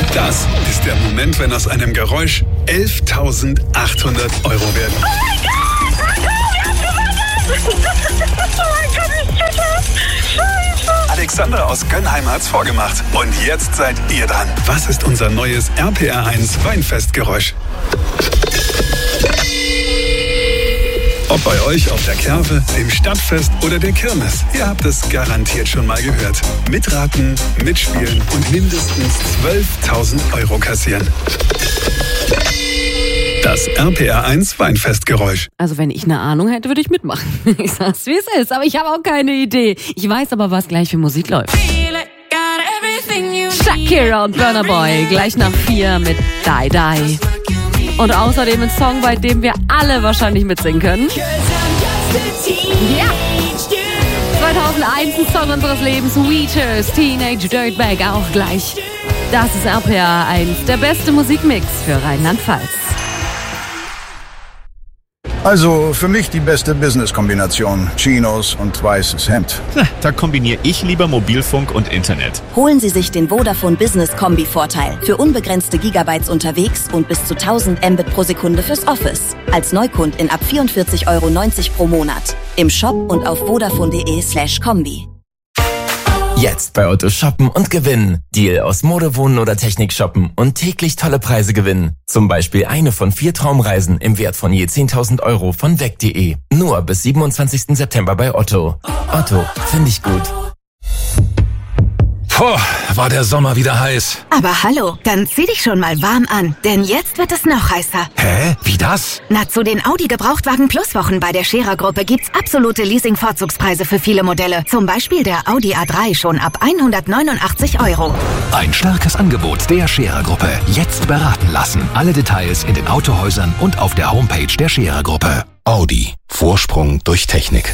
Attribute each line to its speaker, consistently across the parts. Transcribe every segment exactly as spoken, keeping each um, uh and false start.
Speaker 1: Das ist der Moment, wenn aus einem Geräusch elftausendachthundert Euro werden.
Speaker 2: Oh mein Gott! Wir haben gewonnen! Oh mein Gott, ich bin Scheiße!
Speaker 1: Alexandra aus Gönnheim hat's vorgemacht. Und jetzt seid ihr dran. Was ist unser neues R P R eins Weinfestgeräusch? Ob bei euch auf der Kerwe, dem Stadtfest oder der Kirmes, ihr habt es garantiert schon mal gehört. Mitraten, mitspielen und mindestens zwölftausend Euro kassieren. Das R P R eins Weinfestgeräusch.
Speaker 3: Also wenn ich eine Ahnung hätte, würde ich mitmachen. Ich sag's, wie es ist, aber ich habe auch keine Idee. Ich weiß aber, was gleich für Musik läuft. Shakira und Burna Boy, gleich nach vier mit Die Die. Und außerdem ein Song, bei dem wir alle wahrscheinlich mitsingen können. Ja! zweitausendeins, ein Song unseres Lebens, Weezer, Teenage Dirtbag, auch gleich. Das ist R P R eins, der beste Musikmix für Rheinland-Pfalz.
Speaker 4: Also für mich die beste Business-Kombination. Chinos und weißes Hemd.
Speaker 5: Da kombiniere ich lieber Mobilfunk und Internet.
Speaker 6: Holen Sie sich den Vodafone Business Kombi-Vorteil. Für unbegrenzte Gigabytes unterwegs und bis zu tausend Mbit pro Sekunde fürs Office. Als Neukundin ab vierundvierzig Euro neunzig pro Monat. Im Shop und auf vodafone.de slash Kombi.
Speaker 7: Jetzt bei Otto shoppen und gewinnen. Deal aus Mode, Wohnen oder Technik shoppen und täglich tolle Preise gewinnen. Zum Beispiel eine von vier Traumreisen im Wert von je zehntausend Euro von weg punkt de. Nur bis siebenundzwanzigsten September bei Otto. Otto, finde ich gut.
Speaker 8: Puh, war der Sommer wieder heiß.
Speaker 9: Aber hallo, dann zieh dich schon mal warm an, denn jetzt wird es noch heißer.
Speaker 8: Hä? Wie das?
Speaker 9: Na, zu den Audi Gebrauchtwagen Plus Wochen bei der Scherer Gruppe gibt's absolute Leasing-Vorzugspreise für viele Modelle. Zum Beispiel der Audi A drei schon ab hundertneunundachtzig Euro.
Speaker 8: Ein starkes Angebot der Scherer Gruppe. Jetzt beraten lassen. Alle Details in den Autohäusern und auf der Homepage der Scherer Gruppe. Audi. Vorsprung durch Technik.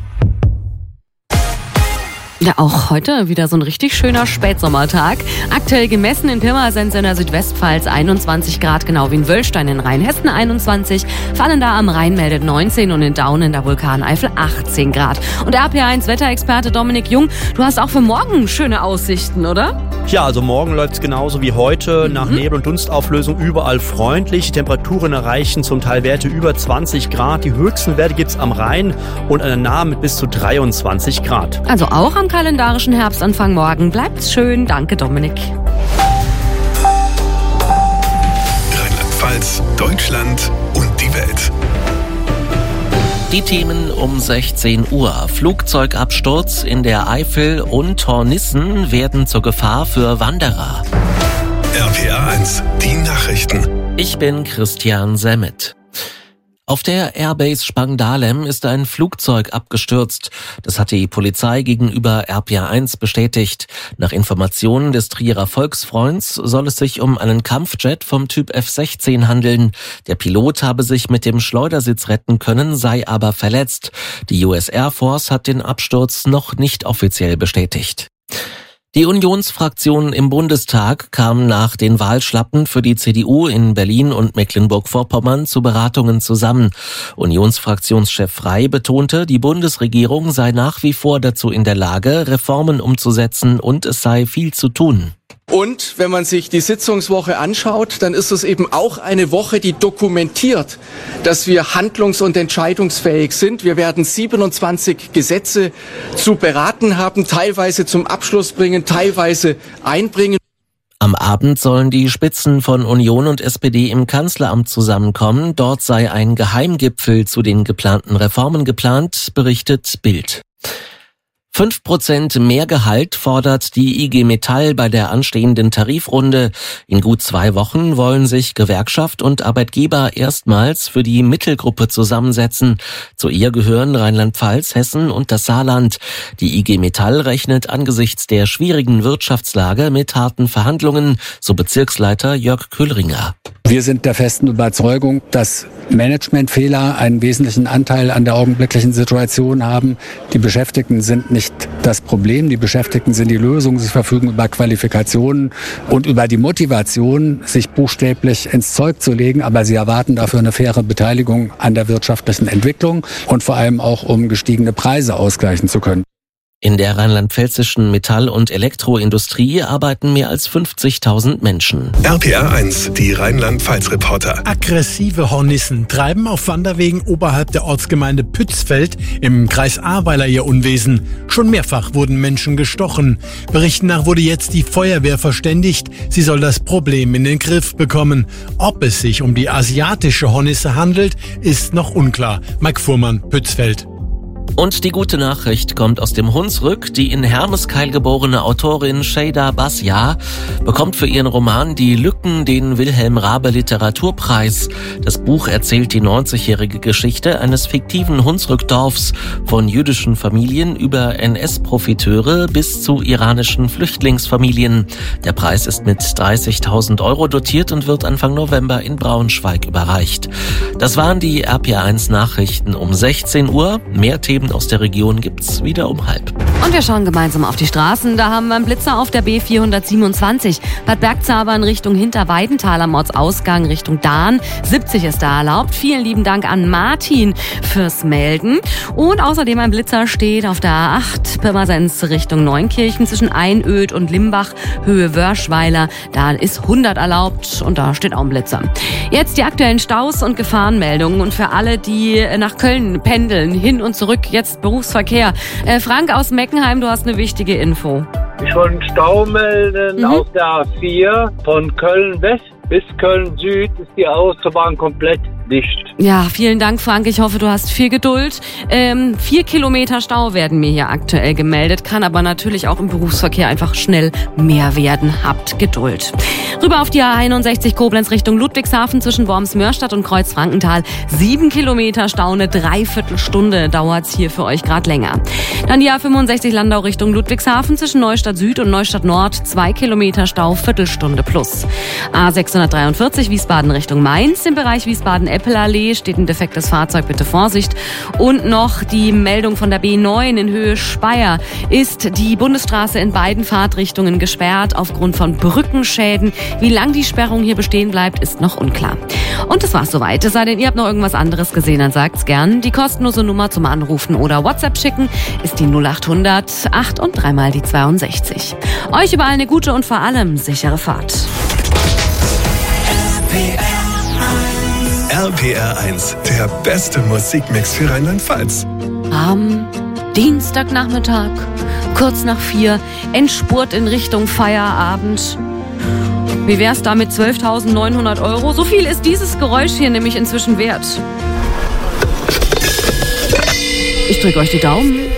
Speaker 3: Ja, auch heute wieder so ein richtig schöner Spätsommertag. Aktuell gemessen in Pirmasens in der Südwestpfalz einundzwanzig Grad, genau wie in Wöllstein in Rheinhessen einundzwanzig. Fallenda am Rhein meldet neunzehn und in Daun in der Vulkaneifel achtzehn Grad. Und R P R eins Wetterexperte Dominik Jung, du hast auch für morgen schöne Aussichten, oder?
Speaker 10: Ja, also morgen läuft es genauso wie heute. Nach mhm. Nebel- und Dunstauflösung überall freundlich. Die Temperaturen erreichen zum Teil Werte über zwanzig Grad. Die höchsten Werte gibt's am Rhein und an der Nahe mit bis zu dreiundzwanzig Grad.
Speaker 3: Also auch am kalendarischen Herbstanfang morgen. Bleibt's schön. Danke, Dominik.
Speaker 1: Rheinland-Pfalz, Deutschland und die Welt.
Speaker 11: Die Themen um sechzehn Uhr. Flugzeugabsturz in der Eifel und Hornissen werden zur Gefahr für Wanderer.
Speaker 1: R P R eins, die Nachrichten.
Speaker 11: Ich bin Christian Semmet. Auf der Airbase Spangdahlem ist ein Flugzeug abgestürzt. Das hat die Polizei gegenüber R P R eins bestätigt. Nach Informationen des Trierer Volksfreunds soll es sich um einen Kampfjet vom Typ F sechzehn handeln. Der Pilot habe sich mit dem Schleudersitz retten können, sei aber verletzt. Die U S Air Force hat den Absturz noch nicht offiziell bestätigt. Die Unionsfraktionen im Bundestag kamen nach den Wahlschlappen für die C D U in Berlin und Mecklenburg-Vorpommern zu Beratungen zusammen. Unionsfraktionschef Frey betonte, die Bundesregierung sei nach wie vor dazu in der Lage, Reformen umzusetzen und es sei viel zu tun.
Speaker 12: Und wenn man sich die Sitzungswoche anschaut, dann ist es eben auch eine Woche, die dokumentiert, dass wir handlungs- und entscheidungsfähig sind. Wir werden siebenundzwanzig Gesetze zu beraten haben, teilweise zum Abschluss bringen, teilweise einbringen.
Speaker 11: Am Abend sollen die Spitzen von Union und S P D im Kanzleramt zusammenkommen. Dort sei ein Geheimgipfel zu den geplanten Reformen geplant, berichtet Bild. Fünf Prozent mehr Gehalt fordert die I G Metall bei der anstehenden Tarifrunde. In gut zwei Wochen wollen sich Gewerkschaft und Arbeitgeber erstmals für die Mittelgruppe zusammensetzen. Zu ihr gehören Rheinland-Pfalz, Hessen und das Saarland. Die I G Metall rechnet angesichts der schwierigen Wirtschaftslage mit harten Verhandlungen, so Bezirksleiter Jörg Köhlringer.
Speaker 13: Wir sind der festen Überzeugung, dass Managementfehler einen wesentlichen Anteil an der augenblicklichen Situation haben. Die Beschäftigten sind nicht das Problem, die Beschäftigten sind die Lösung. Sie verfügen über Qualifikationen und über die Motivation, sich buchstäblich ins Zeug zu legen. Aber sie erwarten dafür eine faire Beteiligung an der wirtschaftlichen Entwicklung und vor allem auch, um gestiegene Preise ausgleichen zu können.
Speaker 11: In der rheinland-pfälzischen Metall- und Elektroindustrie arbeiten mehr als fünfzigtausend Menschen.
Speaker 1: R P R eins, die Rheinland-Pfalz-Reporter.
Speaker 14: Aggressive Hornissen treiben auf Wanderwegen oberhalb der Ortsgemeinde Pützfeld im Kreis Ahrweiler ihr Unwesen. Schon mehrfach wurden Menschen gestochen. Berichten nach wurde jetzt die Feuerwehr verständigt. Sie soll das Problem in den Griff bekommen. Ob es sich um die asiatische Hornisse handelt, ist noch unklar. Mike Fuhrmann, Pützfeld.
Speaker 11: Und die gute Nachricht kommt aus dem Hunsrück. Die in Hermeskeil geborene Autorin Şeyda Basya bekommt für ihren Roman Die Lücken den Wilhelm Raabe Literaturpreis. Das Buch erzählt die neunzigjährige Geschichte eines fiktiven Hunsrückdorfs von jüdischen Familien über N S-Profiteure bis zu iranischen Flüchtlingsfamilien. Der Preis ist mit dreißigtausend Euro dotiert und wird Anfang November in Braunschweig überreicht. Das waren die R P R eins Nachrichten um sechzehn Uhr. Mehr Themen aus der Region gibt's wieder um halb.
Speaker 3: Und wir schauen gemeinsam auf die Straßen. Da haben wir einen Blitzer auf der B vierhundertsiebenundzwanzig. Bad Bergzabern Richtung Hinterweidenthal am Ortsausgang Richtung Dahn. siebzig ist da erlaubt. Vielen lieben Dank an Martin fürs Melden. Und außerdem ein Blitzer steht auf der A acht Pirmasens Richtung Neunkirchen zwischen Einöd und Limbach, Höhe Wörschweiler. Da ist hundert erlaubt und da steht auch ein Blitzer. Jetzt die aktuellen Staus und Gefahrenmeldungen. Und für alle, die nach Köln pendeln, hin und zurück, jetzt Berufsverkehr. Äh, Frank aus Meckenheim, du hast eine wichtige Info.
Speaker 15: Ich wollte einen Stau melden mhm. auf der A vier von Köln West bis Köln Süd ist die Autobahn komplett dicht.
Speaker 3: Ja, vielen Dank, Frank. Ich hoffe, du hast viel Geduld. Ähm, vier Kilometer Stau werden mir hier aktuell gemeldet, kann aber natürlich auch im Berufsverkehr einfach schnell mehr werden. Habt Geduld. Rüber auf die A einundsechzig Koblenz Richtung Ludwigshafen zwischen Worms-Mörstadt und Kreuz-Frankenthal. Sieben Kilometer Stau, eine Dreiviertelstunde dauert's hier für euch gerade länger. Dann die A fünfundsechzig Landau Richtung Ludwigshafen zwischen Neustadt Süd und Neustadt Nord. Zwei Kilometer Stau, Viertelstunde plus. A sechshundertdreiundvierzig Wiesbaden Richtung Mainz. Im Bereich Wiesbaden-Eppelallee steht ein defektes Fahrzeug, bitte Vorsicht. Und noch die Meldung von der B neun in Höhe Speyer. Ist die Bundesstraße in beiden Fahrtrichtungen gesperrt aufgrund von Brückenschäden. Wie lang die Sperrung hier bestehen bleibt, ist noch unklar. Und das war's soweit. Es sei denn, ihr habt noch irgendwas anderes gesehen, dann sagt's gern. Die kostenlose Nummer zum Anrufen oder WhatsApp schicken ist die null achthundert acht und dreimal die zweiundsechzig. Euch überall eine gute und vor allem sichere Fahrt.
Speaker 1: R P R eins, der beste Musikmix für Rheinland-Pfalz.
Speaker 3: Am Dienstagnachmittag, kurz nach vier, Endspurt in Richtung Feierabend. Wie wär's da mit zwölftausendneunhundert Euro? So viel ist dieses Geräusch hier nämlich inzwischen wert. Ich drücke euch die Daumen.